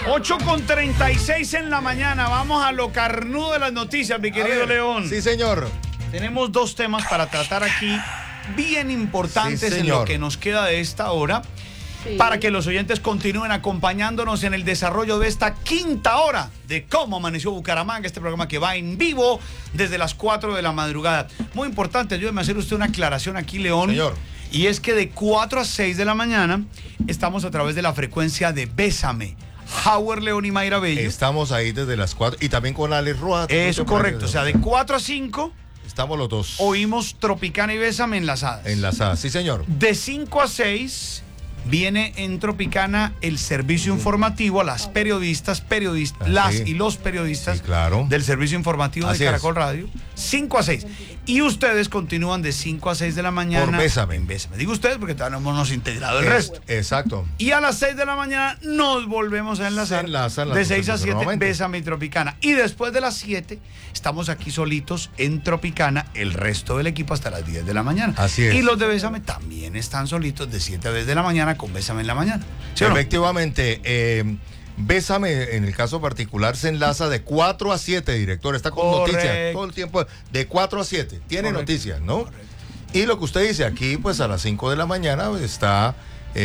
8:36 en la mañana. Vamos a lo carnudo de las noticias, mi querido León. Sí, señor. Tenemos dos temas para tratar aquí bien importantes en lo que nos queda de esta hora. Sí. Para que los oyentes continúen acompañándonos en el desarrollo de esta quinta hora de Cómo Amaneció Bucaramanga, este programa que va en vivo desde las 4 de la madrugada. Muy importante, ayúdeme a hacer usted una aclaración aquí, León. Señor. Y es que de 4 a 6 de la mañana estamos a través de la frecuencia de Bésame. Howard, León y Mayra Bello. Estamos ahí desde las 4 y también con Alex Roa. Eso, correcto. O sea, de 4 a 5... Estamos los dos. Oímos Tropicana y Bésame enlazadas. Enlazadas, sí, señor. De 5 a 6... viene en Tropicana el servicio informativo a las periodistas, las y los periodistas del servicio informativo de Caracol Radio, 5 a 6. Y ustedes continúan de 5 a 6 de la mañana. Por Bésame. Digo ustedes porque todavía no hemos integrado el resto. Exacto. Y a las 6 de la mañana nos volvemos a enlazar. De 6 a 7, Bésame y Tropicana. Y después de las 7, estamos aquí solitos en Tropicana, el resto del equipo hasta las 10 de la mañana. Así es. Y los de Bésame también están solitos de 7 a 10 de la mañana con Bésame en la mañana. ¿Sí Efectivamente, Bésame en el caso particular se enlaza de 4 a 7, director, está con noticias todo el tiempo, de 4 a 7, tiene noticias, ¿no? Correcto. Y lo que usted dice, aquí pues a las 5 de la mañana está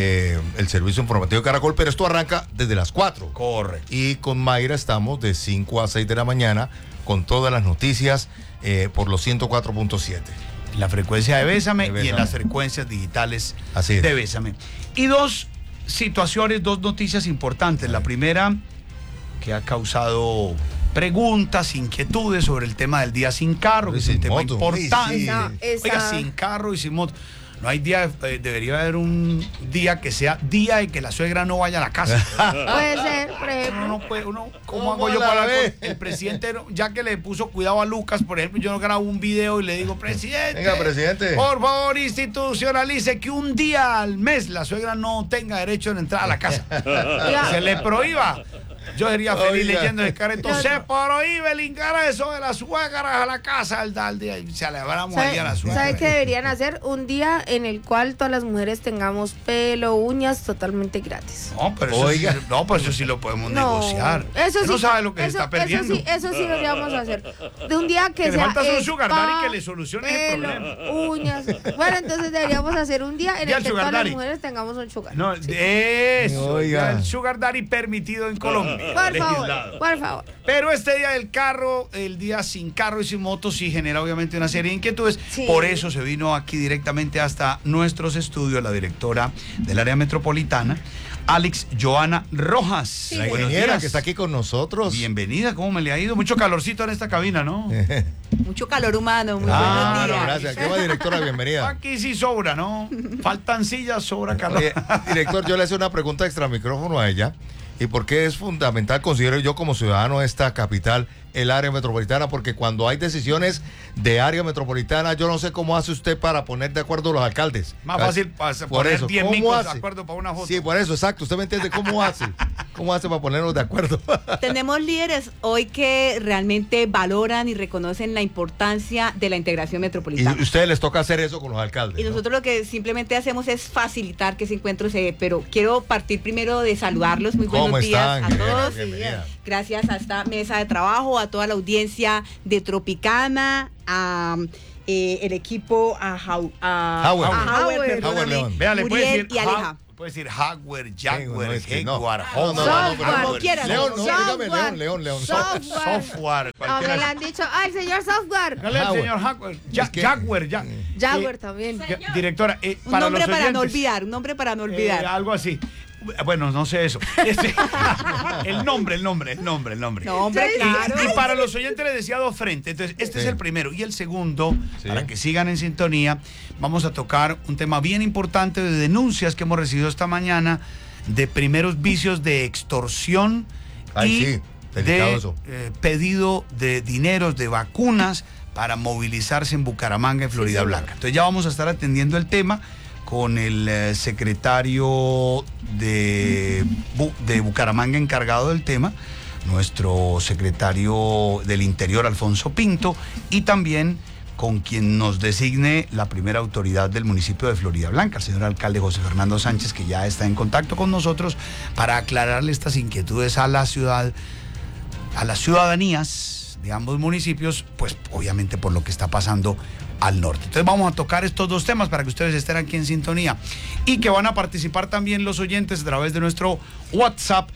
el servicio informativo de Caracol, pero esto arranca desde las 4. Correcto. Y con Mayra estamos de 5 a 6 de la mañana con todas las noticias por los 104.7. La frecuencia de Bésame y en las frecuencias digitales de Bésame. Y dos situaciones, dos noticias importantes. La primera, que ha causado preguntas, inquietudes sobre el tema del día sin carro, que es un tema importante. Oiga, sin carro y sin moto. No hay día, debería haber un día que sea día de que la suegra no vaya a la casa. Puede ser, por ejemplo. ¿Cómo hago yo para ver? El presidente, ya que le puso cuidado a Lucas, por ejemplo, yo grabo un video y le digo, presidente. Venga, presidente. Por favor, institucionalice que un día al mes la suegra no tenga derecho de entrar a la casa. Se le prohíba. Yo sería feliz leyendo el careto. Se prohíbe el ingreso de las suegras a la casa al día y celebramos el día de la suegra. ¿Sabe qué deberían hacer? Un día en el cual todas las mujeres tengamos pelo, uñas totalmente gratis. No, pero eso sí lo podemos negociar. Eso sí. No sabe lo que se está perdiendo. Eso sí deberíamos hacer. De un día que sea. Le falta un sugar daddy que le solucione el problema. Uñas. Bueno, entonces deberíamos hacer un día en el que todas las mujeres tengamos un sugar. No, eso. El sugar daddy permitido en Colombia. Por favor. Pero este día del carro, el día sin carro y sin moto, sí genera obviamente una serie de inquietudes. Sí. Por eso se vino aquí directamente hasta nuestros estudios la directora del área metropolitana, Alex Joana Rojas. Sí. La ingeniera que está aquí con nosotros. Bienvenida, ¿cómo me le ha ido? Mucho calorcito en esta cabina, ¿no? Mucho calor humano, muy buenos días. Gracias. ¿Qué va, directora? Bienvenida. Aquí sí sobra, ¿no? Faltan sillas, sobra calor. Director, yo le hice una pregunta extra micrófono a ella. ¿Y por qué es fundamental, considero yo como ciudadano de esta capital, el área metropolitana? Porque cuando hay decisiones de área metropolitana, yo no sé cómo hace usted para poner de acuerdo a los alcaldes. Más fácil poner 10 micos de acuerdo para una foto. Sí, por eso, exacto. ¿Usted me entiende cómo hace? ¿Cómo hace para ponernos de acuerdo? Tenemos líderes hoy que realmente valoran y reconocen la importancia de la integración metropolitana. Y a ustedes les toca hacer eso con los alcaldes. Y nosotros lo que simplemente hacemos es facilitar que ese encuentro se dé. Pero quiero partir primero de saludarlos. Muy buenos días a todos. Gracias a esta mesa de trabajo, a toda la audiencia de Tropicana, a el equipo, a Howard León. Véale, Muriel y Aleja. Puede decir Hardware, Jaguar, Jaguar, como quieras. León. Software. Aunque le han dicho, ay, señor Software. Dale al señor Hardware. Jaguar también. Directora, un nombre para no olvidar. Algo así. Bueno, no sé eso. El nombre. No, hombre, claro. Y para los oyentes les decía dos frentes. Entonces, este es el primero. Y el segundo, para que sigan en sintonía, vamos a tocar un tema bien importante de denuncias que hemos recibido esta mañana de primeros vicios de extorsión de pedido de dineros, de vacunas para movilizarse en Bucaramanga, en Florida Blanca. Entonces ya vamos a estar atendiendo el tema con el secretario de Bucaramanga encargado del tema, nuestro secretario del Interior, Alfonso Pinto, y también con quien nos designe la primera autoridad del municipio de Florida Blanca, el señor alcalde José Fernando Sánchez, que ya está en contacto con nosotros para aclararle estas inquietudes a la ciudad, a las ciudadanías de ambos municipios, pues obviamente por lo que está pasando al norte. Entonces vamos a tocar estos dos temas para que ustedes estén aquí en sintonía y que van a participar también los oyentes a través de nuestro WhatsApp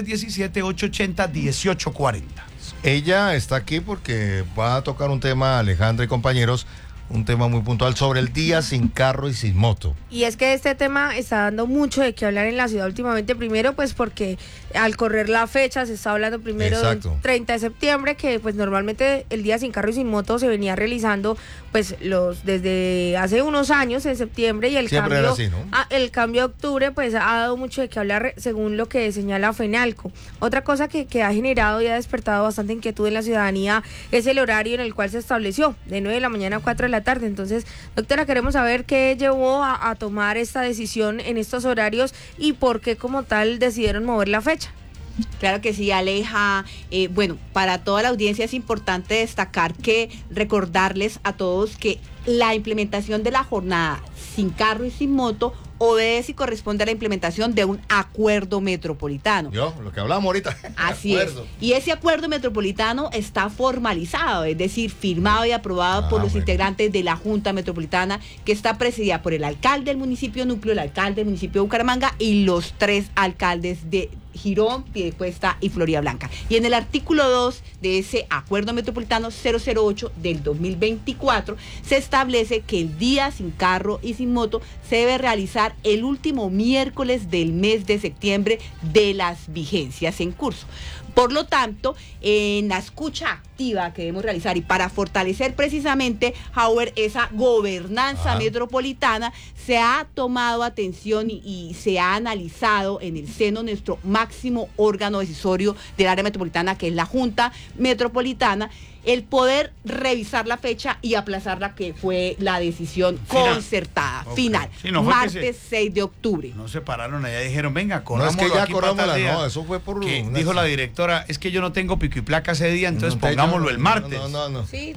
317-880-1840. Ella está aquí porque va a tocar un tema, Alejandra y compañeros, un tema muy puntual sobre el día sin carro y sin moto. Y es que este tema está dando mucho de qué hablar en la ciudad últimamente, primero pues porque al correr la fecha se está hablando primero del 30 de septiembre, que pues normalmente el día sin carro y sin moto se venía realizando pues desde hace unos años en septiembre, y el siempre cambio, era así, ¿no? El cambio de octubre pues ha dado mucho de qué hablar según lo que señala FENALCO. Otra cosa que ha generado y ha despertado bastante inquietud en la ciudadanía es el horario en el cual se estableció, de 9 de la mañana a 4 de la tarde. Entonces, doctora, queremos saber qué llevó a tomar esta decisión en estos horarios y por qué como tal decidieron mover la fecha. Claro que sí, Aleja. Bueno, para toda la audiencia es importante destacar recordarles a todos que la implementación de la jornada sin carro y sin moto obedece y corresponde a la implementación de un acuerdo metropolitano. Lo que hablamos ahorita. Así es. Y ese acuerdo metropolitano está formalizado, es decir, firmado y aprobado por los integrantes de la Junta Metropolitana, que está presidida por el alcalde del municipio Núcleo, el alcalde del municipio de Bucaramanga y los 3 alcaldes de Girón, Piedecuesta y Florida Blanca. Y en el artículo 2 de ese acuerdo metropolitano 008 del 2024 se establece que el día sin carro y sin moto se debe realizar el último miércoles del mes de septiembre de las vigencias en curso. Por lo tanto, en la escucha activa que debemos realizar y para fortalecer precisamente, Howard, esa gobernanza metropolitana, se ha tomado atención y se ha analizado en el seno de nuestro máximo órgano decisorio del área metropolitana, que es la Junta Metropolitana, el poder revisar la fecha y aplazarla, que fue la decisión concertada, final, sí, no martes 6 de octubre. No se pararon allá y dijeron, venga, corrámoslo. No es que ya aquí corrámosla, no, eso fue por... Dijo la directora, es que yo no tengo pico y placa ese día, entonces pongámoslo el martes. No. Sí,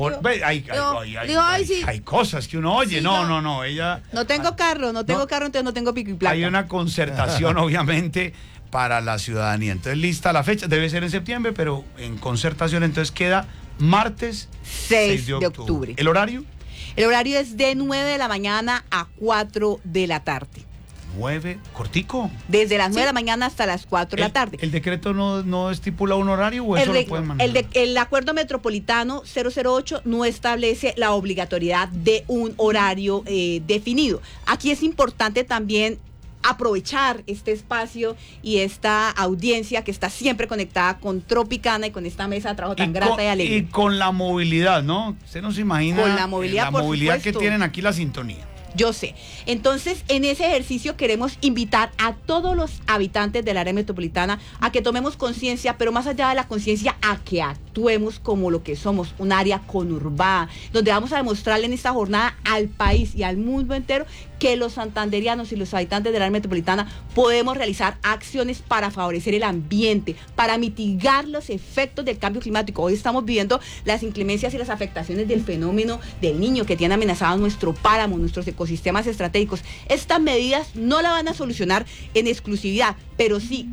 hay cosas que uno oye, sí, no, ella... No tengo carro, entonces no tengo pico y placa. Hay una concertación, obviamente, para la ciudadanía. Entonces, lista la fecha, debe ser en septiembre, pero en concertación, entonces queda martes 6 de octubre. ¿El horario? El horario es de 9 de la mañana a 4 de la tarde. 9, cortico. Desde las 9 de la mañana hasta las 4 de la tarde. ¿El decreto no estipula un horario o eso lo pueden manejar? El acuerdo metropolitano 008 no establece la obligatoriedad de un horario definido. Aquí es importante también aprovechar este espacio y esta audiencia que está siempre conectada con Tropicana y con esta mesa de trabajo tan grata y alegre. Y con la movilidad, ¿no? Usted no se imagina con la movilidad que tienen aquí la sintonía. Yo sé. Entonces, en ese ejercicio queremos invitar a todos los habitantes del área metropolitana a que tomemos conciencia, pero más allá de la conciencia, a que actuemos como lo que somos, un área conurbada, donde vamos a demostrarle en esta jornada al país y al mundo entero que los santanderianos y los habitantes del área metropolitana podemos realizar acciones para favorecer el ambiente, para mitigar los efectos del cambio climático. Hoy estamos viviendo las inclemencias y las afectaciones del fenómeno del Niño, que tiene amenazados nuestro páramo, nuestros ecosistemas estratégicos. Estas medidas no la van a solucionar en exclusividad, pero sí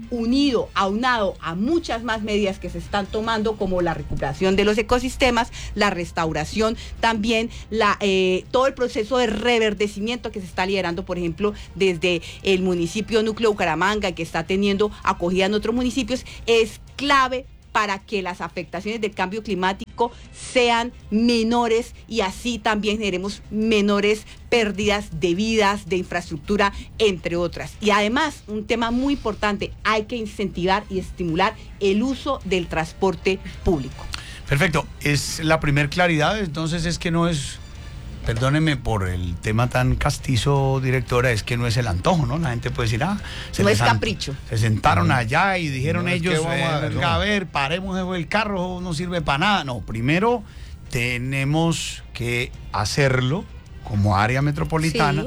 aunado a muchas más medidas que se están tomando, como la recuperación de los ecosistemas, la restauración, también todo el proceso de reverdecimiento que se está liderando, por ejemplo, desde el municipio Núcleo Bucaramanga, que está teniendo acogida en otros municipios, es clave para que las afectaciones del cambio climático sean menores y así también generemos menores pérdidas de vidas, de infraestructura, entre otras. Y además, un tema muy importante, hay que incentivar y estimular el uso del transporte público. Perfecto, es la primer claridad, entonces es que no es... Perdóneme por el tema tan castizo, directora, es que no es el antojo, ¿no? La gente puede decir, no es capricho. Se sentaron allá y dijeron ellos, a ver, paremos el carro, no sirve para nada. No, primero tenemos que hacerlo como área metropolitana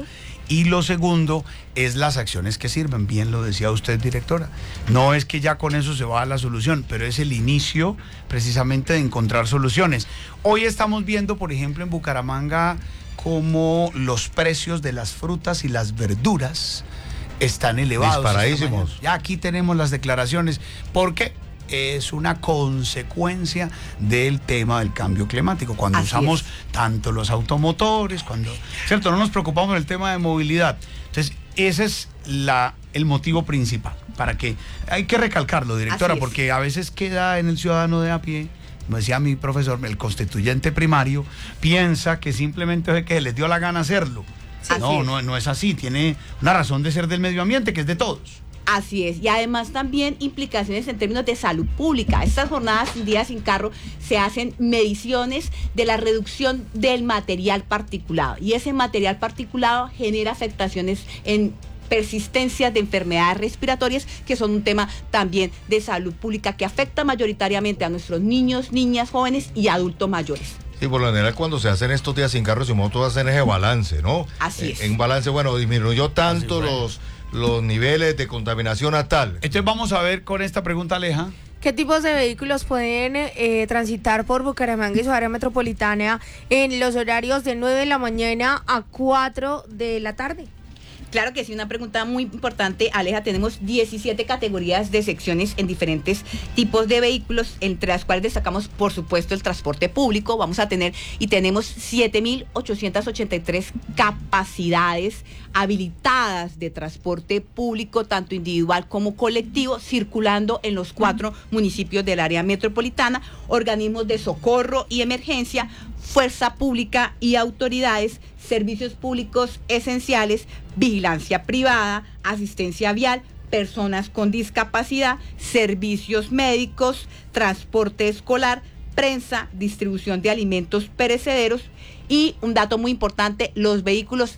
Y lo segundo es las acciones que sirven, bien lo decía usted, directora. No es que ya con eso se va a la solución, pero es el inicio precisamente de encontrar soluciones. Hoy estamos viendo, por ejemplo, en Bucaramanga, cómo los precios de las frutas y las verduras están elevados. Disparadísimos. Ya aquí tenemos las declaraciones, porque es una consecuencia del tema del cambio climático. Cuando usamos tanto los automotores, ¿cierto? No nos preocupamos del tema de movilidad. Entonces, ese es el motivo principal. Hay que recalcarlo, directora, porque a veces queda en el ciudadano de a pie, como decía mi profesor, el constituyente primario, piensa que simplemente es que les dio la gana hacerlo. No es así, tiene una razón de ser del medio ambiente, que es de todos. Así es, y además también implicaciones en términos de salud pública. Estas jornadas sin día sin carro se hacen mediciones de la reducción del material particulado, y ese material particulado genera afectaciones en persistencias de enfermedades respiratorias, que son un tema también de salud pública que afecta mayoritariamente a nuestros niños, niñas, jóvenes y adultos mayores. Sí, por lo general cuando se hacen estos días sin carros y motos hacen ese balance, ¿no? Así es. En balance, bueno, disminuyó tanto los niveles de contaminación a tal. Entonces vamos a ver con esta pregunta, Aleja. ¿Qué tipos de vehículos pueden transitar por Bucaramanga y su área metropolitana en los horarios de 9 de la mañana a 4 de la tarde? Claro que sí, una pregunta muy importante, Aleja. Tenemos 17 categorías de secciones en diferentes tipos de vehículos, entre las cuales destacamos, por supuesto, el transporte público. Tenemos 7.883 capacidades habilitadas de transporte público, tanto individual como colectivo, circulando en los 4 municipios del área metropolitana, organismos de socorro y emergencia, fuerza pública y autoridades, servicios públicos esenciales, vigilancia privada, asistencia vial, personas con discapacidad, servicios médicos, transporte escolar, prensa, distribución de alimentos perecederos y, un dato muy importante, los vehículos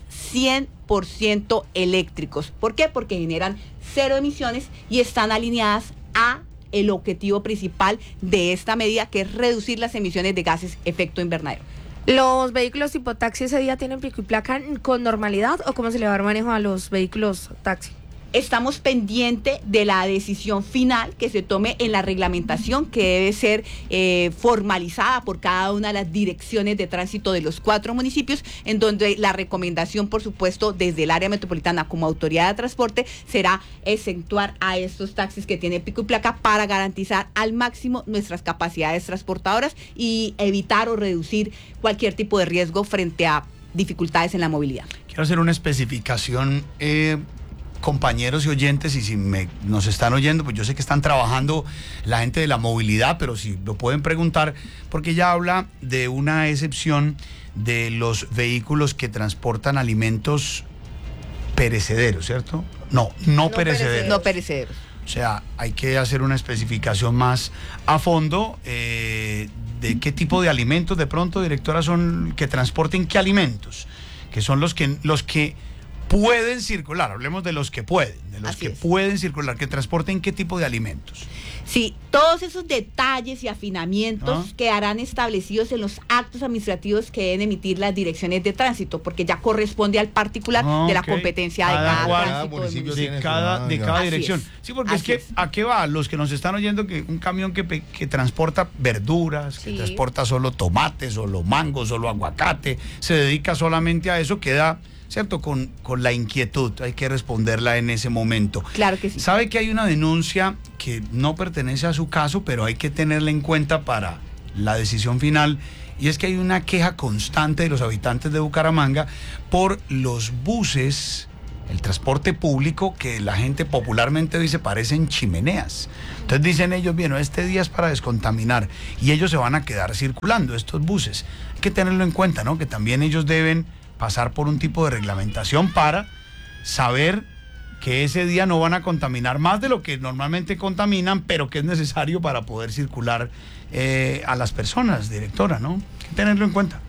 100% eléctricos. ¿Por qué? Porque generan 0 emisiones y están alineadas a el objetivo principal de esta medida, que es reducir las emisiones de gases efecto invernadero. ¿Los vehículos tipo taxi ese día tienen pico y placa con normalidad o cómo se le va a dar manejo a los vehículos taxi? Estamos pendientes de la decisión final que se tome en la reglamentación, que debe ser formalizada por cada una de las direcciones de tránsito de los 4 municipios, en donde la recomendación, por supuesto, desde el área metropolitana como autoridad de transporte, será exentuar a estos taxis que tienen pico y placa para garantizar al máximo nuestras capacidades transportadoras y evitar o reducir cualquier tipo de riesgo frente a dificultades en la movilidad. Quiero hacer una especificación, compañeros y oyentes, y si nos están oyendo, pues yo sé que están trabajando la gente de la movilidad, pero si lo pueden preguntar, porque ella habla de una excepción de los vehículos que transportan alimentos perecederos, ¿cierto? No perecederos. No perecederos. O sea, hay que hacer una especificación más a fondo de qué tipo de alimentos, de pronto, directora, son que transporten qué alimentos, que son los que pueden circular. Hablemos de los que pueden, pueden circular, que transporten qué tipo de alimentos. Sí, todos esos detalles y afinamientos quedarán establecidos en los actos administrativos que deben emitir las direcciones de tránsito, porque ya corresponde al particular de la competencia de cada municipio, de cada dirección. Sí, porque es que ¿a qué va? Los que nos están oyendo, que un camión que transporta verduras, que transporta solo tomates, solo mangos, solo aguacate, se dedica solamente a eso, queda, ¿cierto? Con la inquietud, hay que responderla en ese momento. Claro que sí. Sabe que hay una denuncia que no pertenece a su caso, pero hay que tenerla en cuenta para la decisión final, y es que hay una queja constante de los habitantes de Bucaramanga por los buses, el transporte público, que la gente popularmente dice parecen chimeneas. Entonces dicen ellos, bien, este día es para descontaminar, y ellos se van a quedar circulando, estos buses. Hay que tenerlo en cuenta, ¿no? Que también ellos deben pasar por un tipo de reglamentación para saber que ese día no van a contaminar más de lo que normalmente contaminan, pero que es necesario para poder circular a las personas, directora, ¿no? Hay que tenerlo en cuenta.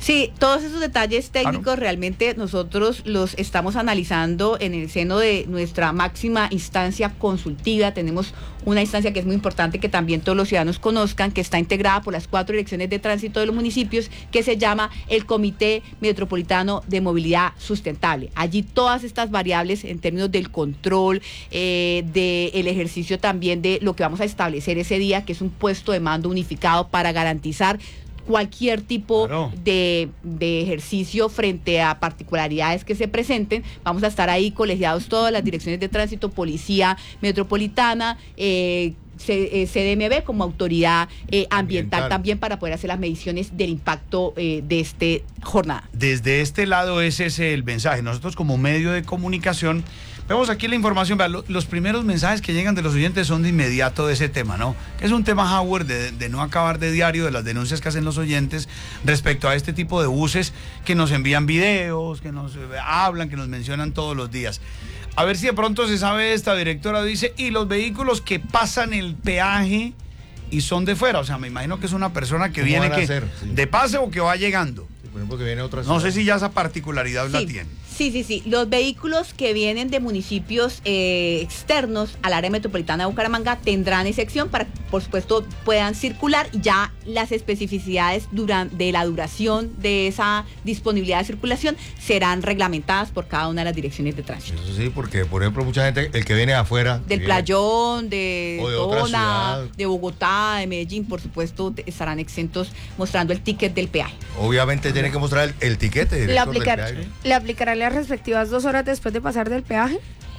Sí, todos esos detalles técnicos realmente nosotros los estamos analizando en el seno de nuestra máxima instancia consultiva. Tenemos una instancia que es muy importante que también todos los ciudadanos conozcan, que está integrada por las 4 direcciones de tránsito de los municipios, que se llama el Comité Metropolitano de Movilidad Sustentable. Allí todas estas variables en términos del control, del ejercicio también de lo que vamos a establecer ese día, que es un puesto de mando unificado para garantizar cualquier tipo de ejercicio frente a particularidades que se presenten. Vamos a estar ahí colegiados todas las direcciones de tránsito, Policía Metropolitana, CDMB como autoridad ambiental también, para poder hacer las mediciones del impacto de esta jornada. Desde este lado ese es el mensaje. Nosotros como medio de comunicación vemos aquí la información. Los primeros mensajes que llegan de los oyentes son de inmediato de ese tema, ¿no? Que es un tema, Howard, de no acabar de diario, de las denuncias que hacen los oyentes respecto a este tipo de buses que nos envían videos, que nos hablan, que nos mencionan todos los días. A ver si de pronto se sabe esta, directora. Dice, y los vehículos que pasan el peaje y son de fuera, o sea, me imagino que es una persona que viene de pase o que va llegando. Sí, por ejemplo, que viene a otra ciudad. No sé si ya esa particularidad la tiene. Sí. Los vehículos que vienen de municipios externos al área metropolitana de Bucaramanga tendrán excepción para que, por supuesto, puedan circular. Ya las especificidades de la duración de esa disponibilidad de circulación serán reglamentadas por cada una de las direcciones de tránsito. Eso sí, porque, por ejemplo, mucha gente, el que viene de afuera... Del Playón, de Tona, de Bogotá, de Medellín, por supuesto, estarán exentos mostrando el ticket del peaje. Obviamente tiene que mostrar el tiquete. ¿Le aplicará las respectivas 2 horas después de pasar del peaje?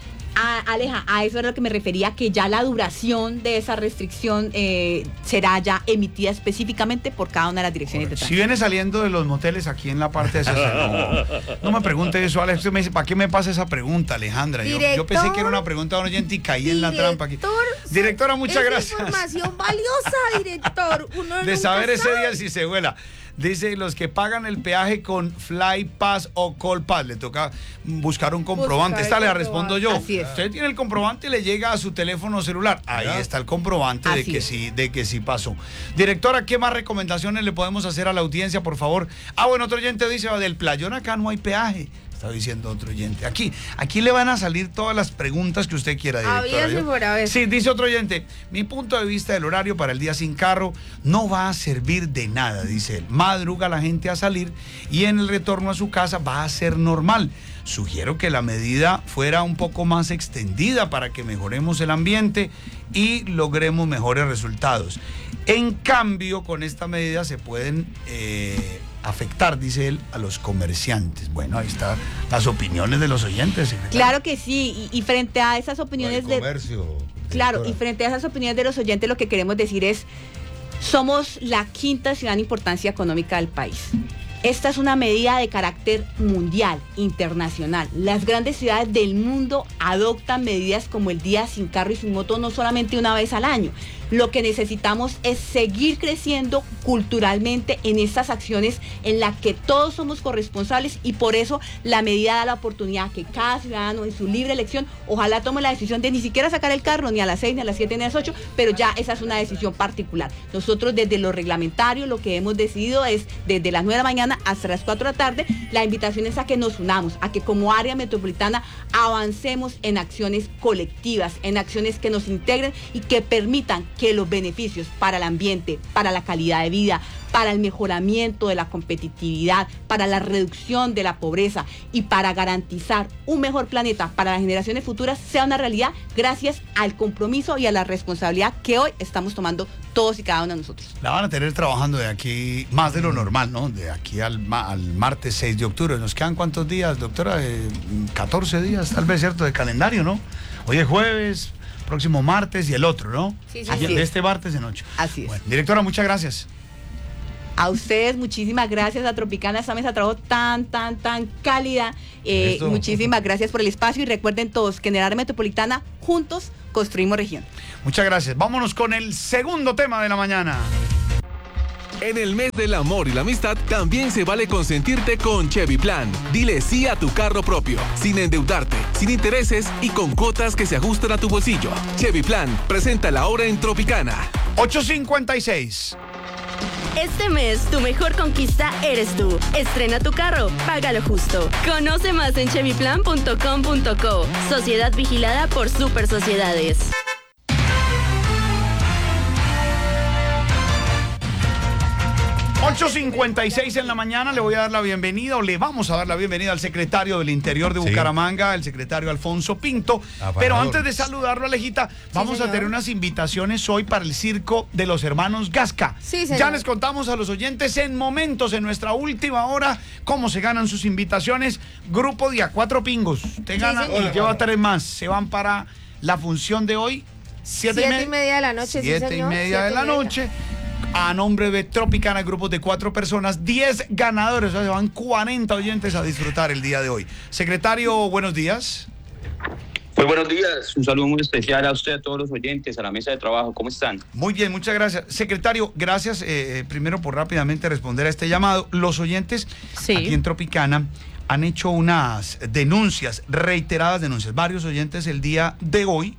Aleja, a eso era lo que me refería, que ya la duración de esa restricción será ya emitida específicamente por cada una de las direcciones de tránsito. Si viene saliendo de los moteles aquí en la parte de esa... No me pregunte eso, Alex. Usted me dice, ¿para qué me pasa esa pregunta, Alejandra? Yo pensé que era una pregunta de un oyente y caí en la trampa aquí. Directora, muchas gracias. Información valiosa, director. De saber ese día si se vuela. Dice, los que pagan el peaje con Fly Pass o Call Pass, le toca buscar un comprobante. Esta le respondo yo. Usted tiene el comprobante y le llega a su teléfono celular. Ahí está el comprobante de que sí pasó. Directora, ¿qué más recomendaciones le podemos hacer a la audiencia, por favor? Bueno, otro oyente dice, del Playón acá no hay peaje. Está diciendo otro oyente. Aquí le van a salir todas las preguntas que usted quiera, directora. Sí, dice otro oyente, mi punto de vista del horario para el día sin carro no va a servir de nada, dice él. Madruga la gente a salir y en el retorno a su casa va a ser normal. Sugiero que la medida fuera un poco más extendida para que mejoremos el ambiente y logremos mejores resultados. En cambio, con esta medida se pueden afectar, dice él, a los comerciantes. Bueno, ahí están las opiniones de los oyentes. Claro que sí, y frente a esas opiniones de comercio. Claro, y frente a esas opiniones de los oyentes, lo que queremos decir es, somos la 5ª ciudad en importancia económica del país. Esta es una medida de carácter mundial, internacional. Las grandes ciudades del mundo adoptan medidas como el día sin carro y sin moto no solamente una vez al año. Lo que necesitamos es seguir creciendo culturalmente en estas acciones en las que todos somos corresponsables, y por eso la medida da la oportunidad que cada ciudadano en su libre elección ojalá tome la decisión de ni siquiera sacar el carro ni a las 6, ni a las 7, ni a las 8, pero ya esa es una decisión particular. Nosotros desde lo reglamentario lo que hemos decidido es desde las 9 de la mañana hasta las 4 de la tarde, la invitación es a que nos unamos, a que como área metropolitana avancemos en acciones colectivas, en acciones que nos integren y que permitan que los beneficios para el ambiente, para la calidad de vida, para el mejoramiento de la competitividad, para la reducción de la pobreza y para garantizar un mejor planeta para las generaciones futuras sea una realidad gracias al compromiso y a la responsabilidad que hoy estamos tomando todos y cada uno de nosotros. La van a tener trabajando de aquí más de lo normal, ¿no? De aquí al martes 6 de octubre. ¿Nos quedan cuántos días, doctora? 14 días, tal vez, ¿cierto? De calendario, ¿no? Hoy es jueves, próximo martes y el otro, ¿no? Sí. De este martes en 8. Así es. Bueno, directora, muchas gracias. A ustedes, muchísimas gracias a Tropicana, esta mesa de trabajo tan cálida. Muchísimas gracias por el espacio y recuerden todos que en el área metropolitana, juntos, construimos región. Muchas gracias. Vámonos con el segundo tema de la mañana. En el mes del amor y la amistad también se vale consentirte con Chevy Plan. Dile sí a tu carro propio, sin endeudarte, sin intereses y con cuotas que se ajustan a tu bolsillo. Chevy Plan presenta la hora en Tropicana. 8:56. Este mes, tu mejor conquista eres tú. Estrena tu carro, págalo justo. Conoce más en chevyplan.com.co. Sociedad vigilada por Super Sociedades. 8:56 en la mañana, le voy a dar la bienvenida, o le vamos a dar la bienvenida al secretario del Interior de Bucaramanga, el secretario Alfonso Pinto. Pero antes de saludarlo, Alejita, vamos a tener unas invitaciones hoy para el circo de los hermanos Gasca. Ya les contamos a los oyentes en momentos, en nuestra última hora, cómo se ganan sus invitaciones. Grupo de A4 Pingos. Usted gana y lleva 3 más. Se van para la función de hoy. 7:30 de la noche. 7:30 de la noche. A nombre de Tropicana, grupos de 4 personas, 10 ganadores, o sea, se van 40 oyentes a disfrutar el día de hoy. Secretario, buenos días. Muy buenos días, un saludo muy especial a usted, a todos los oyentes, a la mesa de trabajo, ¿cómo están? Muy bien, muchas gracias. Secretario, gracias primero por rápidamente responder a este llamado. Los oyentes aquí en Tropicana han hecho unas denuncias, reiteradas denuncias, varios oyentes el día de hoy,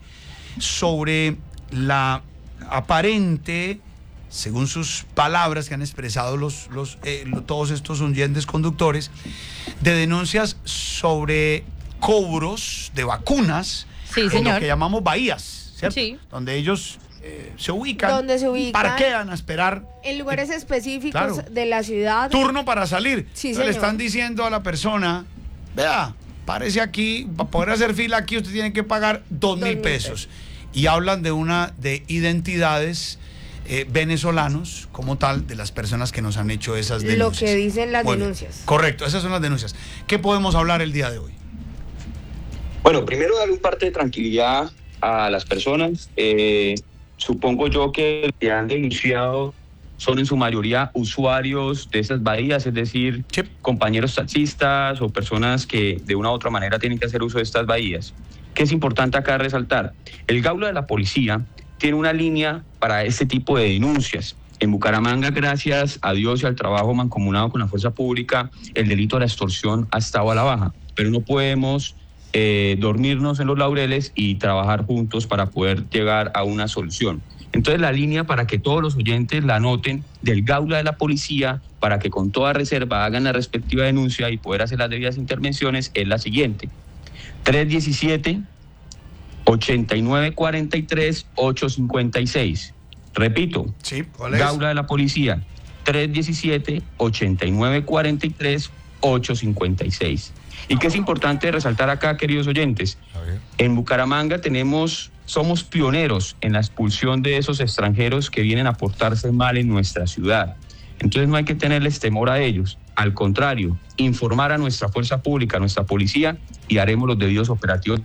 sobre la aparente, según sus palabras que han expresado todos estos oyentes conductores, de denuncias sobre cobros de vacunas en lo que llamamos bahías, ¿cierto? Sí. Donde ellos se ubican, parquean a esperar en lugares específicos de la ciudad. Turno para salir. Le están diciendo a la persona, vea, párese aquí, para poder hacer fila aquí usted tiene que pagar 2.000 pesos. Y hablan de identidades venezolanos como tal, de las personas que nos han hecho esas denuncias. Lo que dicen las denuncias. Correcto, esas son las denuncias. ¿Qué podemos hablar el día de hoy? Bueno, primero darle un parte de tranquilidad a las personas. Supongo yo que que han denunciado son en su mayoría usuarios de esas bahías, es decir, compañeros taxistas o personas que de una u otra manera tienen que hacer uso de estas bahías. ¿Qué es importante acá resaltar? El Gaula de la Policía tiene una línea para este tipo de denuncias. En Bucaramanga, gracias a Dios y al trabajo mancomunado con la fuerza pública, el delito de la extorsión ha estado a la baja, pero no podemos dormirnos en los laureles y trabajar juntos para poder llegar a una solución. Entonces la línea, para que todos los oyentes la anoten, del Gaula de la Policía, para que con toda reserva hagan la respectiva denuncia y poder hacer las debidas intervenciones, es la siguiente: 317-8943-856. Repito, ¿cuál es? Gaula de la Policía, 317-8943-856. ¿Y qué es importante resaltar acá, queridos oyentes? En Bucaramanga somos pioneros en la expulsión de esos extranjeros que vienen a portarse mal en nuestra ciudad. Entonces no hay que tenerles temor a ellos. Al contrario, informar a nuestra fuerza pública, a nuestra policía, y haremos los debidos operativos.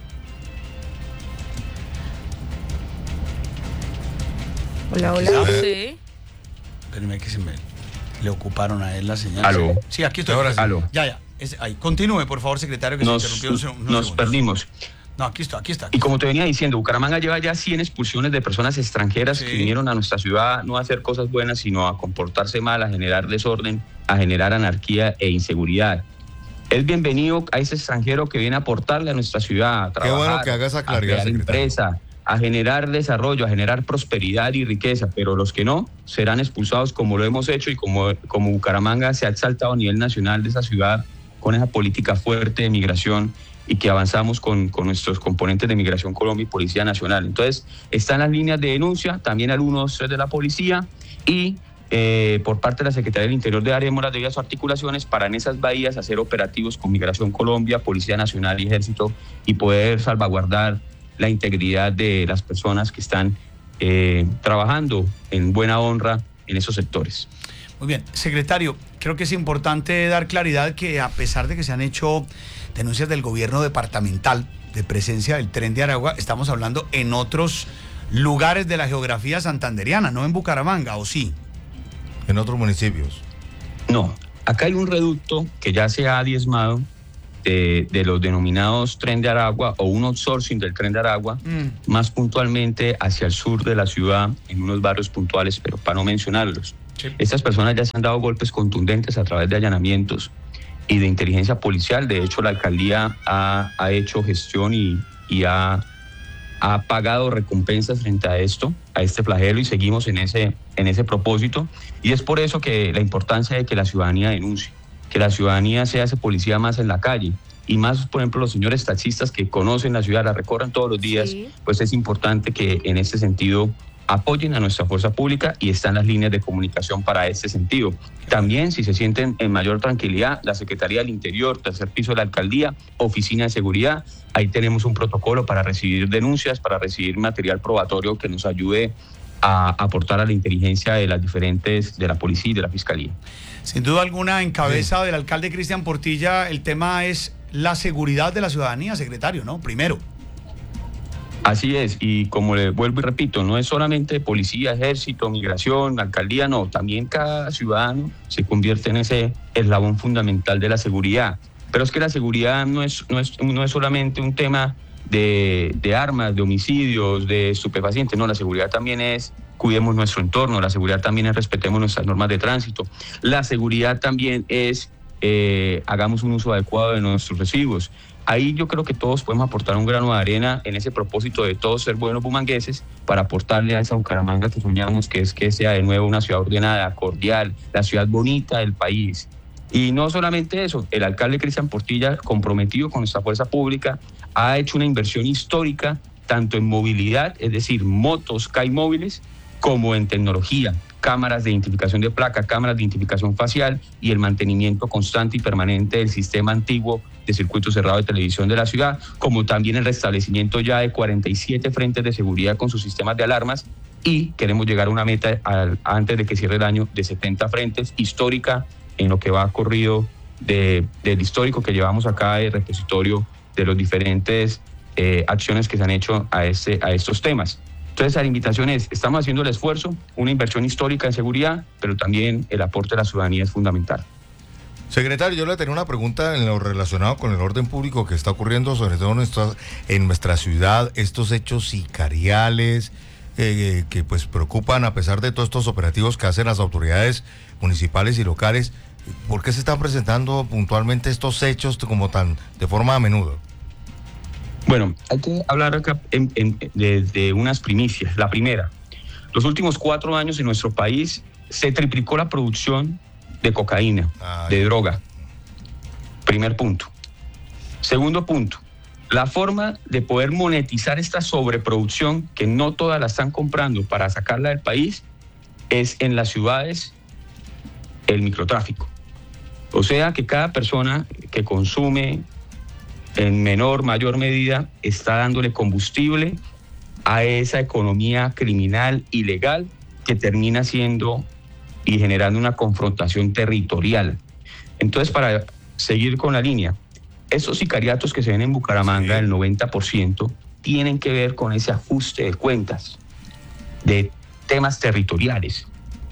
Hola. Sí. Espérame que le ocuparon a él la señal. ¿Aló? Sí, aquí estoy. Ahora sí. ¿Aló? Ya. Ahí. Continúe, por favor, secretario, que nos perdimos. No, aquí está. Y como te venía diciendo, Bucaramanga lleva ya 100 expulsiones de personas extranjeras que vinieron a nuestra ciudad no a hacer cosas buenas, sino a comportarse mal, a generar desorden, a generar anarquía e inseguridad. Es bienvenido a ese extranjero que viene a aportarle a nuestra ciudad, a trabajar, qué bueno que haga esa claridad, a crear empresa, a generar desarrollo, a generar prosperidad y riqueza, pero los que no serán expulsados, como lo hemos hecho y como Bucaramanga se ha exaltado a nivel nacional de esa ciudad con esa política fuerte de migración y que avanzamos con nuestros componentes de Migración Colombia y Policía Nacional. Entonces, están las líneas de denuncia, también al 123 de la policía, y por parte de la Secretaría del Interior haremos las debidas articulaciones para en esas bahías hacer operativos con Migración Colombia, Policía Nacional y Ejército, y poder salvaguardar la integridad de las personas que están trabajando en buena honra en esos sectores. Muy bien, secretario, creo que es importante dar claridad que a pesar de que se han hecho denuncias del gobierno departamental de presencia del Tren de Aragua, estamos hablando en otros lugares de la geografía santanderiana, no en Bucaramanga, ¿o sí? En otros municipios. No, acá hay un reducto que ya se ha diezmado de los denominados Tren de Aragua, o un outsourcing del Tren de Aragua, más puntualmente hacia el sur de la ciudad, en unos barrios puntuales, pero para no mencionarlos. Sí. Estas personas ya se han dado golpes contundentes a través de allanamientos y de inteligencia policial. De hecho, la alcaldía ha hecho gestión y ha ha pagado recompensas frente a esto, a este flagelo, y seguimos en ese propósito. Y es por eso que la importancia de que la ciudadanía denuncie, que la ciudadanía sea ese policía más en la calle, y más, por ejemplo, los señores taxistas que conocen la ciudad, la recorren todos los días, sí. Pues es importante que en este sentido apoyen a nuestra fuerza pública, y están las líneas de comunicación para este sentido. También, si se sienten en mayor tranquilidad, la Secretaría del Interior, tercer piso de la Alcaldía, Oficina de Seguridad, ahí tenemos un protocolo para recibir denuncias, para recibir material probatorio que nos ayude a aportar a la inteligencia de las diferentes, de la policía y de la Fiscalía. Sin duda alguna, en cabeza del alcalde Cristian Portilla, el tema es la seguridad de la ciudadanía, secretario, ¿no? Primero. Así es, y como le vuelvo y repito, no es solamente policía, ejército, migración, alcaldía, no, también cada ciudadano se convierte en ese eslabón fundamental de la seguridad. Pero es que la seguridad no es solamente un tema de armas, de homicidios, de estupefacientes, no, la seguridad también es cuidemos nuestro entorno, la seguridad también es respetemos nuestras normas de tránsito, la seguridad también es hagamos un uso adecuado de nuestros residuos. Ahí yo creo que todos podemos aportar un grano de arena en ese propósito de todos ser buenos bumangueses para aportarle a esa Bucaramanga que soñamos, que es que sea de nuevo una ciudad ordenada, cordial, la ciudad bonita del país. Y no solamente eso, el alcalde Cristian Portilla, comprometido con nuestra fuerza pública, ha hecho una inversión histórica tanto en movilidad, es decir, motos, CAI móviles, como en tecnología, cámaras de identificación de placa, cámaras de identificación facial y el mantenimiento constante y permanente del sistema antiguo de circuito cerrado de televisión de la ciudad, como también el restablecimiento ya de 47 frentes de seguridad con sus sistemas de alarmas, y queremos llegar a una meta antes de que cierre el año de 70 frentes, histórica en lo que va corrido del histórico que llevamos acá de repositorio de los diferentes acciones que se han hecho a estos temas. Entonces la invitación es, estamos haciendo el esfuerzo, una inversión histórica en seguridad, pero también el aporte de la ciudadanía es fundamental. Secretario, yo le tenía una pregunta en lo relacionado con el orden público que está ocurriendo, sobre todo en nuestra ciudad, estos hechos sicariales que pues preocupan a pesar de todos estos operativos que hacen las autoridades municipales y locales. ¿Por qué se están presentando puntualmente estos hechos como tan de forma a menudo? Bueno, hay que hablar acá de unas primicias. La primera, los últimos 4 años en nuestro país se triplicó la producción de cocaína, de droga. Primer punto. Segundo punto, la forma de poder monetizar esta sobreproducción, que no todas la están comprando para sacarla del país, es en las ciudades el microtráfico. O sea que cada persona que consume en mayor medida está dándole combustible a esa economía criminal ilegal que termina siendo y generando una confrontación territorial. Entonces, para seguir con la línea, esos sicariatos que se ven en Bucaramanga, el 90%, tienen que ver con ese ajuste de cuentas, de temas territoriales.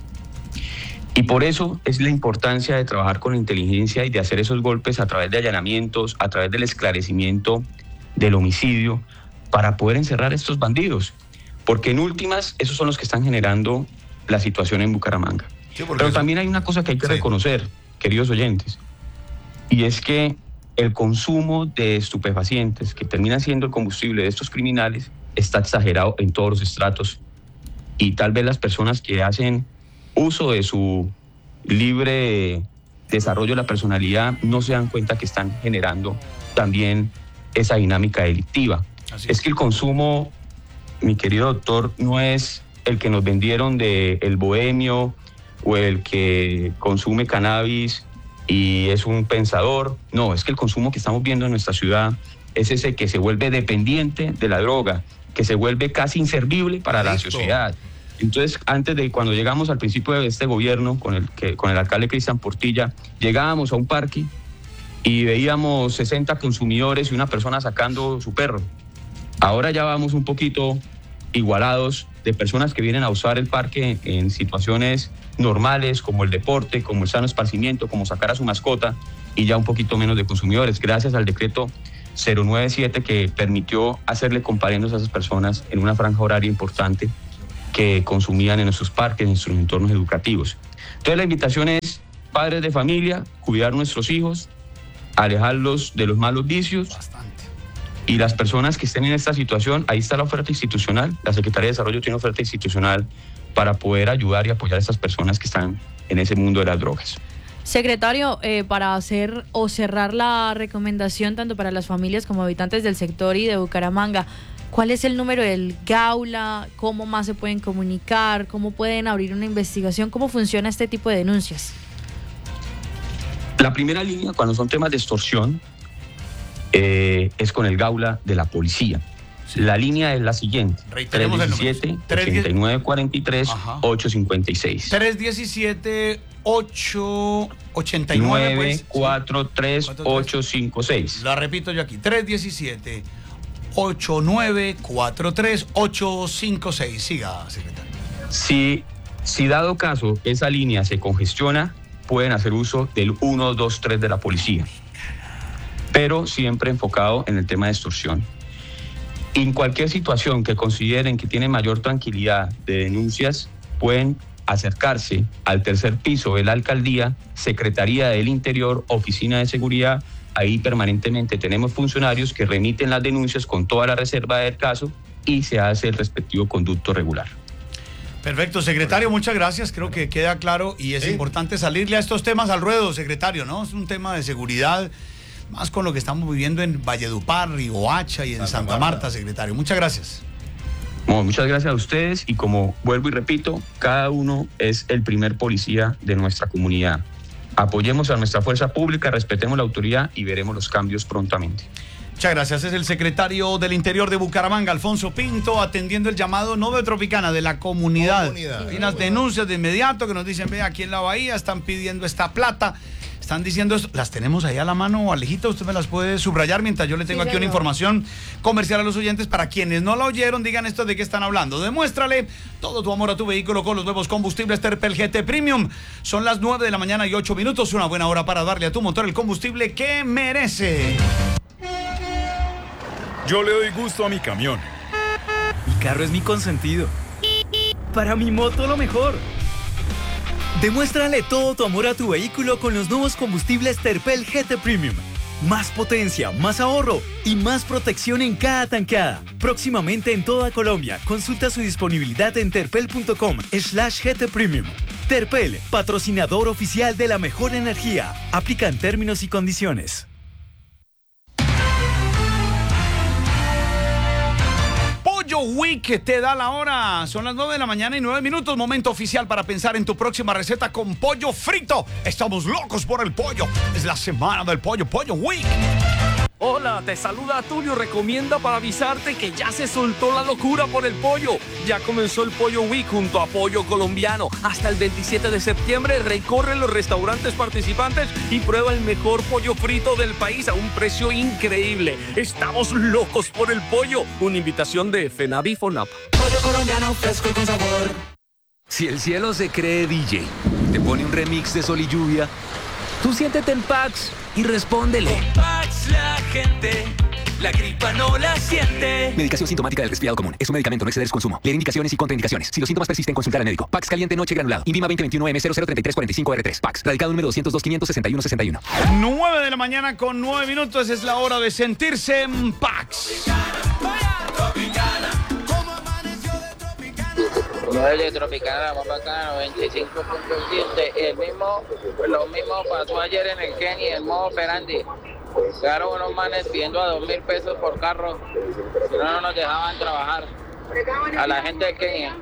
Y por eso es la importancia de trabajar con la inteligencia y de hacer esos golpes a través de allanamientos, a través del esclarecimiento del homicidio, para poder encerrar a estos bandidos. Porque en últimas, esos son los que están generando la situación en Bucaramanga. Sí, pero también hay una cosa que hay que reconocer, queridos oyentes, y es que el consumo de estupefacientes, que termina siendo el combustible de estos criminales, está exagerado en todos los estratos, y tal vez las personas que hacen uso de su libre desarrollo de la personalidad no se dan cuenta que están generando también esa dinámica delictiva. Es que el consumo, mi querido doctor, no es el que nos vendieron de el bohemio o el que consume cannabis y es un pensador. No, es que el consumo que estamos viendo en nuestra ciudad es ese que se vuelve dependiente de la droga, que se vuelve casi inservible para la sociedad. Entonces, cuando llegamos al principio de este gobierno, con el alcalde Cristian Portilla, llegábamos a un parque y veíamos 60 consumidores y una persona sacando su perro. Ahora ya vamos un poquito igualados de personas que vienen a usar el parque en situaciones normales, como el deporte, como el sano esparcimiento, como sacar a su mascota, y ya un poquito menos de consumidores, gracias al decreto 097 que permitió hacerle comparendos a esas personas en una franja horaria importante que consumían en nuestros parques, en nuestros entornos educativos. Entonces la invitación es, padres de familia, cuidar nuestros hijos, alejarlos de los malos vicios Y las personas que estén en esta situación, ahí está la oferta institucional. La Secretaría de Desarrollo tiene oferta institucional para poder ayudar y apoyar a estas personas que están en ese mundo de las drogas. Secretario, para hacer o cerrar la recomendación tanto para las familias como habitantes del sector y de Bucaramanga, ¿cuál es el número del Gaula? ¿Cómo más se pueden comunicar? ¿Cómo pueden abrir una investigación? ¿Cómo funciona este tipo de denuncias? La primera línea, cuando son temas de extorsión, es con el Gaula de la policía. Sí. La línea es la siguiente: 317-8943-856. 317-889-43-856. La repito yo aquí: 317-8943-856. Siga, secretario. Si dado caso esa línea se congestiona, pueden hacer uso del 123 de la policía, pero siempre enfocado en el tema de extorsión. En cualquier situación que consideren que tiene mayor tranquilidad de denuncias, pueden acercarse al tercer piso de la alcaldía, Secretaría del Interior, Oficina de Seguridad. Ahí permanentemente tenemos funcionarios que remiten las denuncias con toda la reserva del caso y se hace el respectivo conducto regular. Perfecto, secretario, muchas gracias. Creo que queda claro y es importante salirle a estos temas al ruedo, secretario, ¿no? Es un tema de seguridad, más con lo que estamos viviendo en Valledupar, Riohacha y en Santa Marta, secretario. Muchas gracias. Bueno, muchas gracias a ustedes y como vuelvo y repito, cada uno es el primer policía de nuestra comunidad. Apoyemos a nuestra fuerza pública, respetemos la autoridad y veremos los cambios prontamente. Muchas gracias. Es el secretario del Interior de Bucaramanga, Alfonso Pinto, atendiendo el llamado no de Tropicana, de la comunidad. Hay unas denuncias de inmediato que nos dicen, ve, aquí en la bahía están pidiendo esta plata, están diciendo esto. Las tenemos ahí a la mano, Alejita, usted me las puede subrayar mientras yo le tengo aquí una información comercial a los oyentes. Para quienes no la oyeron, digan esto de qué están hablando. Demuéstrale todo tu amor a tu vehículo con los nuevos combustibles Terpel GT Premium. Son las 9 de la mañana y 8 minutos, una buena hora para darle a tu motor el combustible que merece. Yo le doy gusto a mi camión. Mi carro es mi consentido. Para mi moto lo mejor. Demuéstrale todo tu amor a tu vehículo con los nuevos combustibles Terpel GT Premium. Más potencia, más ahorro y más protección en cada tankada. Próximamente en toda Colombia. Consulta su disponibilidad en terpel.com/GT Premium. Terpel, patrocinador oficial de la mejor energía. Aplican términos y condiciones. Pollo Week te da la hora. Son las 9 de la mañana y 9 minutos. Momento oficial para pensar en tu próxima receta con pollo frito. Estamos locos por el pollo. Es la semana del pollo, Pollo Week. Hola, te saluda Tulio. Recomienda para avisarte que ya se soltó la locura por el pollo. Ya comenzó el Pollo Week junto a Pollo Colombiano. Hasta el 27 de septiembre recorre los restaurantes participantes y prueba el mejor pollo frito del país a un precio increíble. Estamos locos por el pollo. Una invitación de FENAVI y FONAP. Pollo colombiano fresco y con sabor. Si el cielo se cree DJ, te pone un remix de Sol y Lluvia, tú siéntete en Pax y respóndele. Con Pax la gente, la gripa no la siente. Medicación sintomática del resfriado común. Es un medicamento, no exceder su consumo. Leer indicaciones y contraindicaciones. Si los síntomas persisten, consultar al médico. Pax caliente noche granulado. INVIMA 2021M003345R3. Pax. Radicado número 202-561-61. 9 de la mañana con 9 minutos. Es la hora de sentirse en Pax. No es de Tropicana, vamos acá, 95.7. Lo mismo pasó ayer en el Kenny, el modo operandi. Quedaron unos manes pidiendo a 2,000 pesos por carro. Si no nos dejaban trabajar. A la gente de Kenia.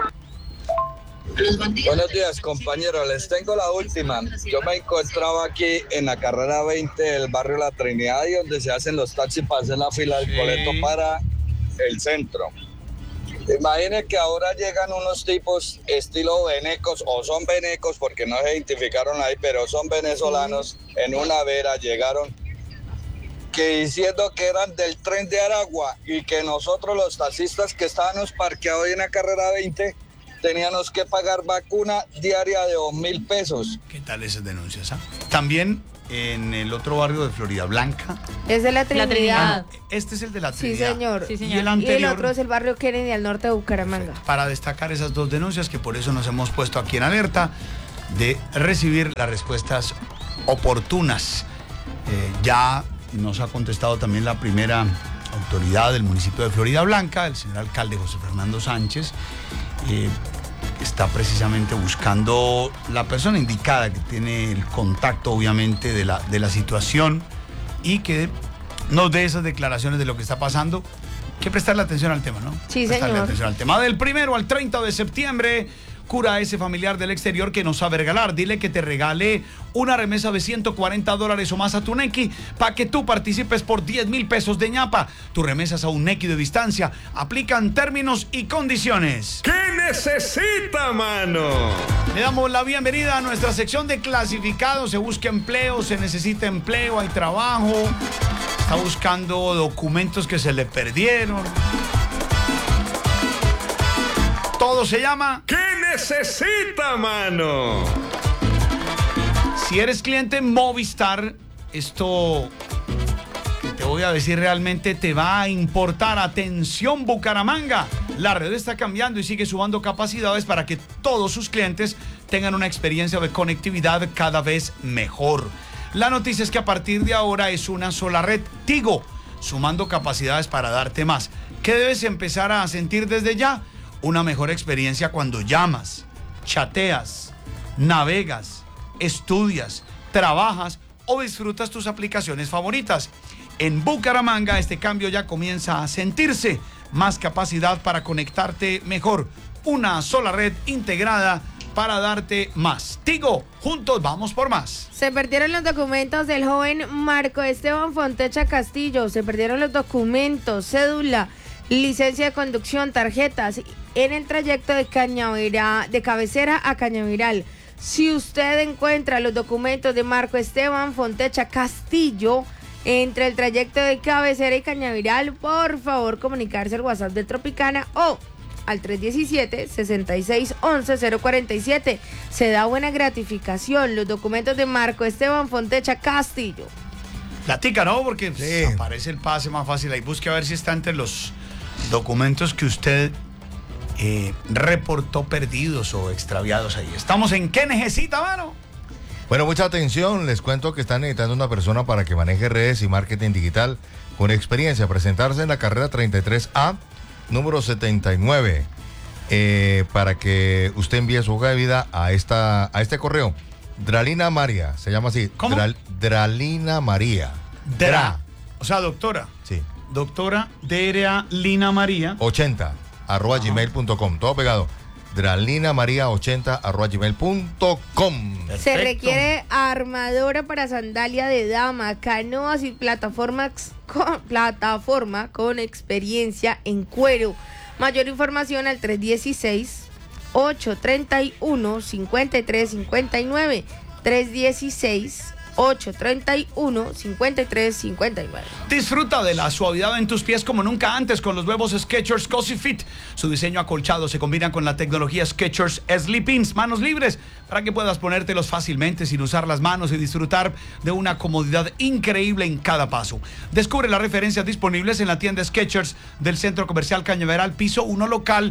Buenos días, compañeros. Les tengo la última. Yo me encontraba aquí en la carrera 20 del barrio La Trinidad, y donde se hacen los taxis para hacer la fila del boleto para el centro. Imaginen que ahora llegan unos tipos estilo venecos, o son venecos porque no se identificaron ahí, pero son venezolanos. En una vera llegaron que diciendo que eran del tren de Aragua y que nosotros los taxistas que estábamos parqueados en la carrera 20 teníamos que pagar vacuna diaria de 2,000 pesos. ¿Qué tal esas denuncias? También en el otro barrio de Florida Blanca. Es de la Trinidad. Este es el de la Trinidad. Sí, señor. Sí, señor. Y el anterior. Y el otro es el barrio Kennedy al norte de Bucaramanga. Sí, para destacar esas dos denuncias, que por eso nos hemos puesto aquí en alerta de recibir las respuestas oportunas. Ya nos ha contestado también la primera autoridad del municipio de Florida Blanca, el señor alcalde José Fernando Sánchez, está precisamente buscando la persona indicada que tiene el contacto, obviamente, de la situación y que nos dé esas declaraciones de lo que está pasando. Hay que prestarle atención al tema, ¿no? Sí, prestarle señor. atención al tema. Del 1 al 30 de septiembre, cura a ese familiar del exterior que no sabe regalar. Dile que te regale una remesa de $140 o más a tu Nequi para que tú participes por 10,000 pesos de ñapa. Tu remesas a un Nequi de distancia. Aplican términos y condiciones. ¿Qué necesita, mano? Le damos la bienvenida a nuestra sección de clasificados. Se busca empleo, se necesita empleo, hay trabajo. Está buscando documentos que se le perdieron. Todo se llama ¿Qué necesita, mano? Si eres cliente Movistar, esto que te voy a decir realmente te va a importar. Atención, Bucaramanga. La red está cambiando y sigue sumando capacidades para que todos sus clientes tengan una experiencia de conectividad cada vez mejor. La noticia es que a partir de ahora es una sola red, Tigo, sumando capacidades para darte más. ¿Qué debes empezar a sentir desde ya? Una mejor experiencia cuando llamas, chateas, navegas, estudias, trabajas o disfrutas tus aplicaciones favoritas. En Bucaramanga este cambio ya comienza a sentirse. Más capacidad para conectarte mejor. Una sola red integrada para darte más. Tigo, juntos vamos por más. Se perdieron los documentos del joven Marco Esteban Fontecha Castillo. Se perdieron los documentos, cédula, licencia de conducción, tarjetas en el trayecto de Cabecera a Cañaveral. Si usted encuentra los documentos de Marco Esteban Fontecha Castillo entre el trayecto de Cabecera y Cañaveral, por favor comunicarse al WhatsApp de Tropicana o al 317-6611-047. Se da buena gratificación. Los documentos de Marco Esteban Fontecha Castillo. Platica, ¿no? Porque sí, aparece el pase más fácil. Ahí busque a ver si está entre los documentos que usted reportó perdidos o extraviados ahí. Estamos en ¿Qué necesita, mano? Bueno, mucha atención. Les cuento que están necesitando una persona para que maneje redes y marketing digital con experiencia. Presentarse en la carrera 33A, número 79. Para que usted envíe su hoja de vida a este correo. Dralina María, se llama así. ¿Cómo? Dralina María. O sea, doctora. Sí. Doctora Dralina María. 80 @gmail.com. Todo pegado. Dralina María 80 @gmail.com. Se requiere armadura para sandalia de dama, canoas y plataforma con experiencia en cuero. Mayor información al 316-831-5359. 316-831-5359. Disfruta de la suavidad en tus pies como nunca antes con los nuevos Skechers Cozy Fit. Su diseño acolchado se combina con la tecnología Skechers Sleep-ins, manos libres, para que puedas ponértelos fácilmente sin usar las manos y disfrutar de una comodidad increíble en cada paso. Descubre las referencias disponibles en la tienda Skechers del Centro Comercial Cañaveral, piso 1, local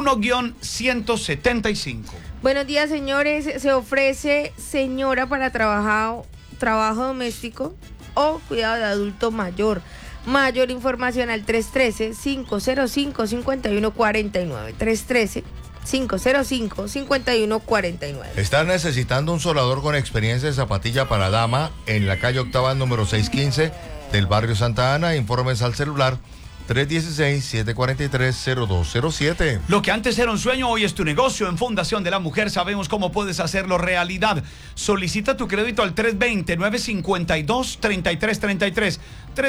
1-175. Buenos días, señores. Se ofrece señora para trabajo doméstico o cuidado de adulto mayor. Mayor información al 313-505-5149. 313-505-5149. Están necesitando un soldador con experiencia de zapatilla para dama en la calle Octava, número 615 del barrio Santa Ana. Informes al celular 316-743-0207. Lo que antes era un sueño, hoy es tu negocio. En Fundación de la Mujer sabemos cómo puedes hacerlo realidad. Solicita tu crédito al 320-952-3333.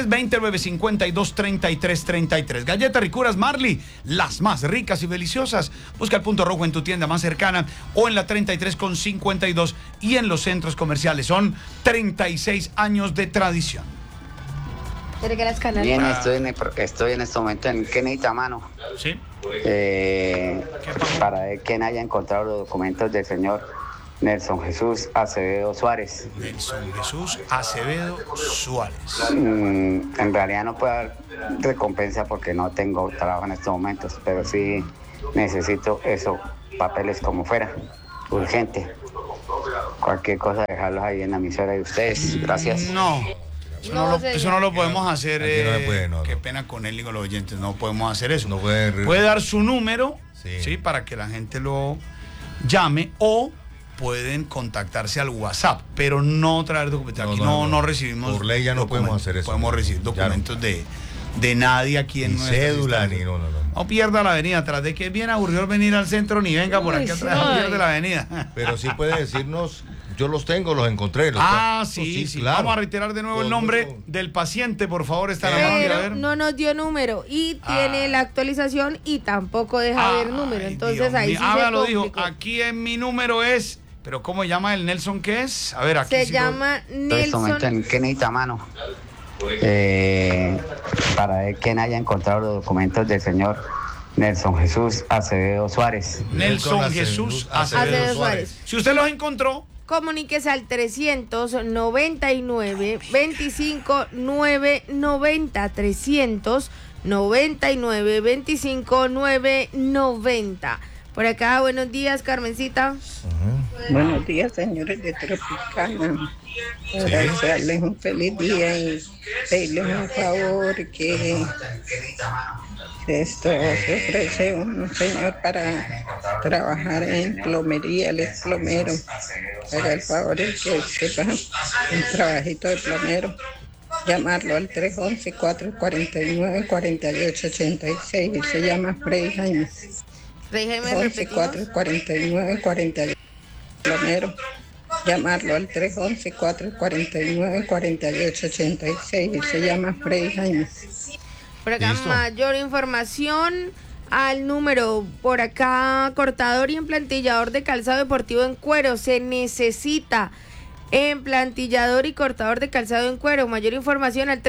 320-952-3333. Galletas Ricuras Marley, las más ricas y deliciosas. Busca el punto rojo en tu tienda más cercana o en la 33 con 52 y en los centros comerciales. Son 36 años de tradición. Bien, estoy en este momento en ¿Qué necesita, mano? Sí. Para ver quién haya encontrado los documentos del señor Nelson Jesús Acevedo Suárez. Nelson Jesús Acevedo Suárez. En realidad no puedo dar recompensa porque no tengo trabajo en estos momentos, pero sí necesito esos papeles como fuera, urgente. Cualquier cosa dejarlos ahí en la emisora de ustedes. Gracias. No. Eso no lo podemos hacer. No se puede, qué pena con él y con los oyentes. No podemos hacer eso. No puede dar su número, sí, para que la gente lo llame, o pueden contactarse al WhatsApp, pero no traer documentos. Aquí no recibimos. Por ley ya no podemos hacer eso. Podemos recibir documentos de nadie aquí en nuestra cédula, ni no pierda la avenida. Tras de que es bien aburrido venir al centro, ni venga por aquí atrás, no pierde la avenida. Pero sí puede decirnos, yo los tengo, los encontré. Sí, claro. Vamos a reiterar de nuevo el nombre del paciente, por favor, está en la mano. Pero no nos dio número y tiene la actualización y tampoco deja ver número. Entonces ahí sí se lo dijo, aquí en mi número es, pero ¿cómo llama el Nelson que es? A ver, aquí se llama Nelson. ¿Qué necesita, mano? Para ver quién haya encontrado los documentos del señor Nelson Jesús Acevedo Suárez. Nelson Jesús Acevedo Suárez. Si usted los encontró, comuníquese al 399 25 990 399 25 990. Por acá, buenos días, Carmencita. Buenos días, señores de Tropicana. Para desearles un feliz día y pedirles un favor que esto se ofrece un señor para trabajar en plomería, él es plomero. Haga el favor el que sepa un trabajito de plomero. Llamarlo al 311-449-4886. Él se llama Freddy Jaime. 311-449-4886. Plomero. Llamarlo al 311-449-4886. Él se llama Freddy Jaime. Por acá, mayor información al número. Por acá, cortador y emplantillador de calzado deportivo en cuero. Se necesita emplantillador y cortador de calzado en cuero. Mayor información al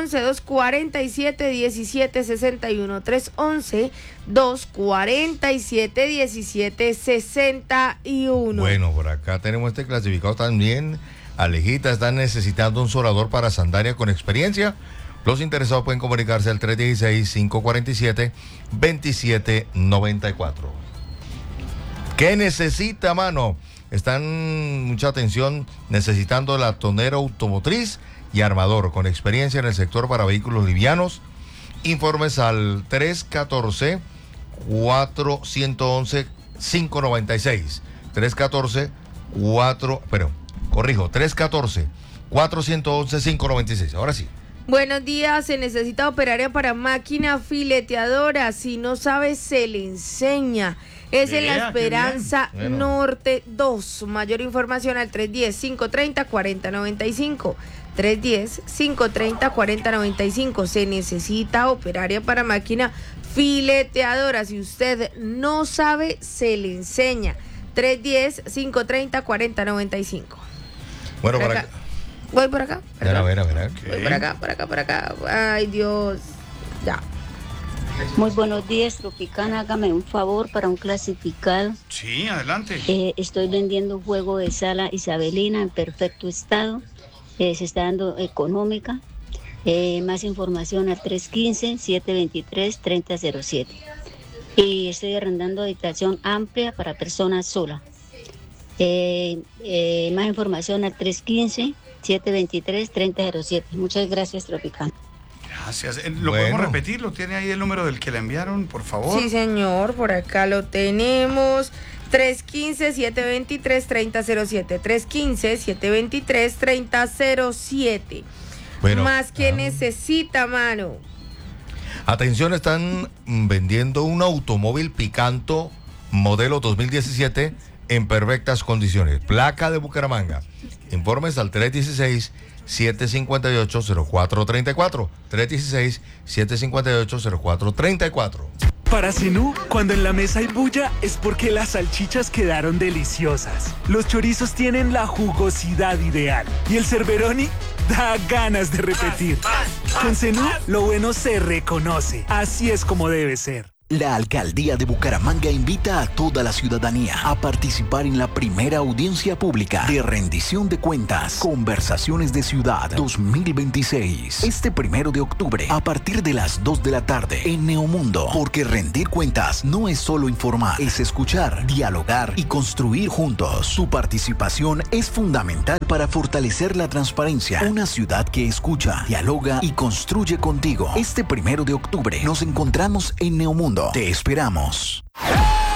311-247-1761. 311-247-1761. Bueno, por acá tenemos este clasificado también. Alejita está necesitando un soldador para sandalia con experiencia. Los interesados pueden comunicarse al 316-547-2794. ¿Qué necesita, mano? Están, mucha atención, necesitando latonero automotriz y armador con experiencia en el sector para vehículos livianos. Informes al 314-411-596. 314-411-596. Ahora sí. Buenos días, se necesita operaria para máquina fileteadora. Si no sabe, se le enseña. Es en La Esperanza Norte 2. Mayor información al 310-530-4095. 310-530-4095. Se necesita operaria para máquina fileteadora. Si usted no sabe, se le enseña. 310-530-4095. Bueno, por acá. Voy por acá. A ver. Voy por acá. Ay, Dios. Ya. Muy buenos días, Tropicana. Hágame un favor para un clasificado. Sí, adelante. Estoy vendiendo un juego de sala isabelina en perfecto estado. Se está dando económica. Más información al 315-723-3007. Y estoy arrendando habitación amplia para personas solas. Más información al 315-723-3007. Muchas gracias, Tropicana. Gracias. ¿Lo podemos repetir? ¿Lo tiene ahí el número del que le enviaron, por favor? Sí, señor. Por acá lo tenemos. 315-723-3007. 315-723-3007. Bueno, más que necesita, mano. Atención, están vendiendo un automóvil Picanto modelo 2017 en perfectas condiciones. Placa de Bucaramanga. Informes al 316-758-0434. 316-758-0434. Para Zenú, cuando en la mesa hay bulla, es porque las salchichas quedaron deliciosas. Los chorizos tienen la jugosidad ideal. Y el Cerberoni da ganas de repetir. Con Zenú, lo bueno se reconoce. Así es como debe ser. La Alcaldía de Bucaramanga invita a toda la ciudadanía a participar en la primera audiencia pública de rendición de cuentas, Conversaciones de Ciudad 2026. Este 1 de octubre, a partir de las 2 de la tarde, en Neomundo. Porque rendir cuentas no es solo informar, es escuchar, dialogar y construir juntos. Su participación es fundamental para fortalecer la transparencia. Una ciudad que escucha, dialoga y construye contigo. Este 1 de octubre nos encontramos en Neomundo. Te esperamos.